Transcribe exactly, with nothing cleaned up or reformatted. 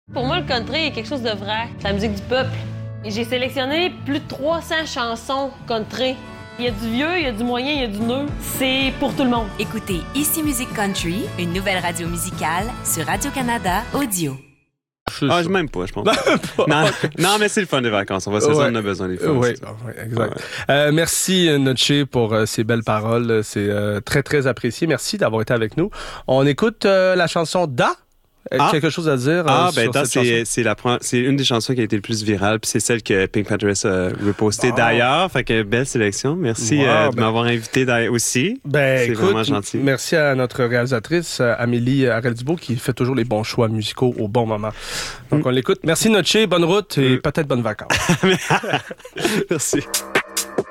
Pour moi, le country est quelque chose de vrai. C'est la musique du peuple. Et j'ai sélectionné plus de trois cents chansons country. Il y a du vieux, il y a du moyen, il y a du neuf. C'est pour tout le monde. Écoutez Ici Musique Country, une nouvelle radio musicale sur Radio-Canada Audio. Ah, je m'aime pas, je pense. non, non, mais c'est le fun des vacances. On va se dire, on a besoin des fun. Oui, oui, exact. Ouais. Euh, merci, Notché, pour euh, ces belles paroles. C'est euh, très, très apprécié. Merci d'avoir été avec nous. On écoute euh, la chanson Da. Ah. Quelque chose à dire ah, euh, ben, sur Da, cette c'est, chanson? c'est, la, c'est une des chansons qui a été le plus virale, puis c'est celle que Pink Panthers a repostée bon. D'ailleurs. Fait que belle sélection. Merci wow, euh, de ben, m'avoir invité aussi. Ben, c'est écoute, vraiment gentil. Merci à notre réalisatrice, Amélie Arel-Dubois, qui fait toujours les bons choix musicaux au bon moment. Donc, mm. on l'écoute. Merci, Notché. Bonne route et mm. peut-être bonnes vacances. Merci.